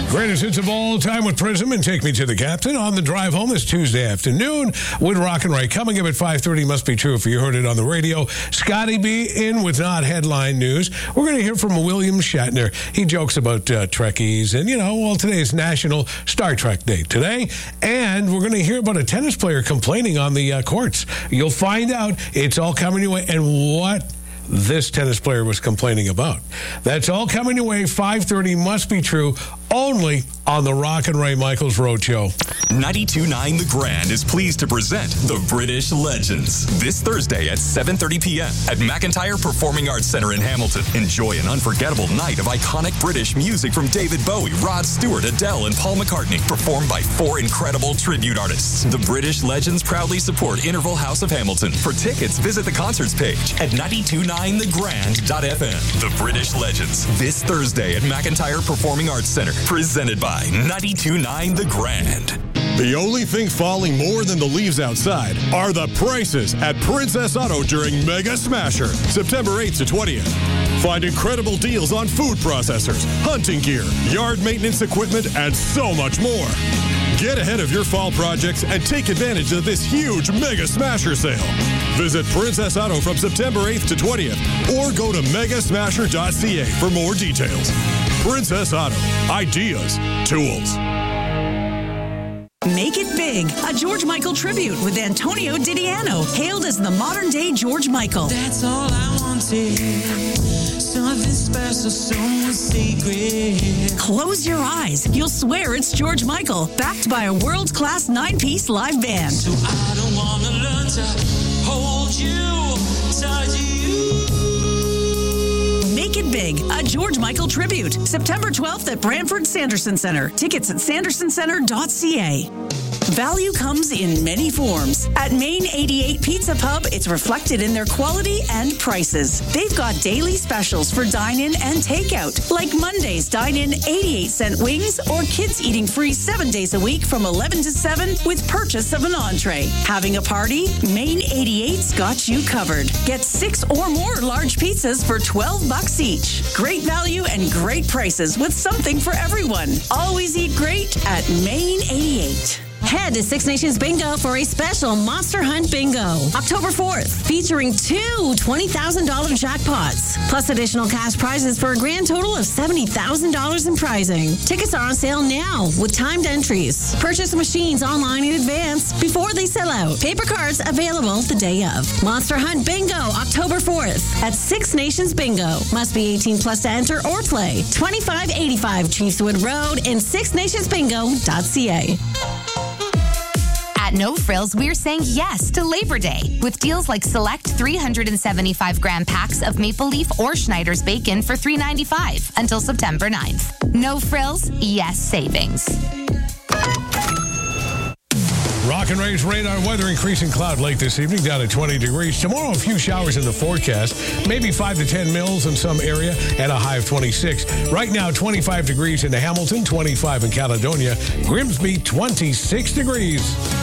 Greatest hits of all time with Prism and Take Me to the Captain on the drive home this Tuesday afternoon with Rock and Ray. Coming up at 5:30, must be true if you heard it on the radio. Scotty B in with not headline news. We're going to hear from William Shatner. He jokes about Trekkies and, today is National Star Trek Day today. And we're going to hear about a tennis player complaining on the courts. You'll find out. It's all coming your way. And what this tennis player was complaining about. That's all coming your way. 5:30 must be true. Only on the Rock and Ray Michaels Roadshow. 92.9 The Grand is pleased to present The British Legends this Thursday at 7:30 p.m. at McIntyre Performing Arts Center in Hamilton. Enjoy an unforgettable night of iconic British music from David Bowie, Rod Stewart, Adele, and Paul McCartney, performed by 4 incredible tribute artists. The British Legends proudly support Interval House of Hamilton. For tickets, visit the concerts page at 929thegrand.fm. The British Legends this Thursday at McIntyre Performing Arts Center. Presented by 92.9 The Grand. The only thing falling more than the leaves outside are the prices at Princess Auto during Mega Smasher, September 8th to 20th. Find incredible deals on food processors, hunting gear, yard maintenance equipment, and so much more. Get ahead of your fall projects and take advantage of this huge Mega Smasher sale. Visit Princess Auto from September 8th to 20th or go to megasmasher.ca for more details. Princess Auto. Ideas. Tools. Make It Big, a George Michael tribute with Antonio Didiano, hailed as the modern-day George Michael. That's all I wanted. Something special, something secret. Close your eyes. You'll swear it's George Michael, backed by a world-class 9-piece live band. So I don't want to learn to hold you, touch you. Make It Big, a George Michael tribute. September 12th at Brantford Sanderson Center. Tickets at sandersoncenter.ca. Value comes in many forms. At Main 88 Pizza Pub, it's reflected in their quality and prices. They've got daily specials for dine-in and takeout, like Monday's dine-in 88-cent wings or kids eating free 7 days a week from 11 to 7 with purchase of an entree. Having a party? Main 88's got you covered. Get 6 or more large pizzas for $12 each. Great value and great prices with something for everyone. Always eat great at Main 88. Head to Six Nations Bingo for a special Monster Hunt Bingo, October 4th, featuring 2 $20,000 jackpots, plus additional cash prizes for a grand total of $70,000 in prizing. Tickets are on sale now with timed entries. Purchase machines online in advance before they sell out. Paper cards available the day of. Monster Hunt Bingo, October 4th at Six Nations Bingo. Must be 18 plus to enter or play. 2585 Chiefswood Road and sixnationsbingo.ca. At No Frills, we're saying yes to Labor Day with deals like select 375-gram packs of Maple Leaf or Schneider's bacon for $3.95 until September 9th. No Frills, yes savings. Rock and Ray's radar weather, increasing cloud late this evening, down to 20 degrees. Tomorrow, a few showers in the forecast, maybe 5 to 10 mils in some area, and a high of 26. Right now, 25 degrees in Hamilton, 25 in Caledonia, Grimsby, 26 degrees.